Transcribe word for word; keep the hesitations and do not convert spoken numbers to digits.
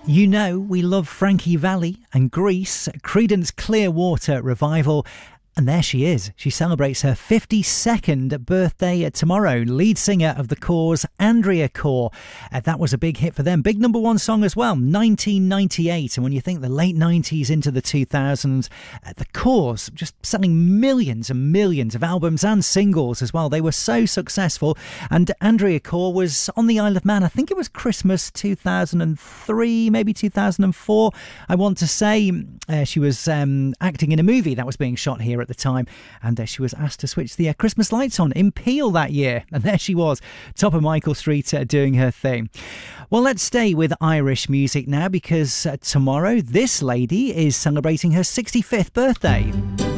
You know we love Frankie Valli and Grease, Creedence Clearwater Revival. And there she is. She celebrates her fifty-second birthday tomorrow. Lead singer of The Corrs, Andrea Corr. Uh, that was a big hit for them. Big number one song as well, nineteen ninety-eight. And when you think the late nineties into the two thousands, uh, The Corrs just selling millions and millions of albums and singles as well. They were so successful. And Andrea Corr was on the Isle of Man. I think it was Christmas two thousand three, maybe two thousand four. I want to say uh, she was um, acting in a movie that was being shot here at the time, and uh, she was asked to switch the uh, Christmas lights on in Peel that year, and there she was, top of Michael Street, uh, doing her thing. Well, let's stay with Irish music now, because uh, tomorrow this lady is celebrating her sixty-fifth birthday.